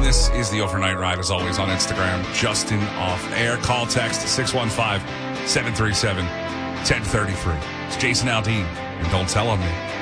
This is the Overnight Ride, as always, on Instagram. Justin off air. Call, text 615-737-1033. It's Jason Aldean, and don't tell on me.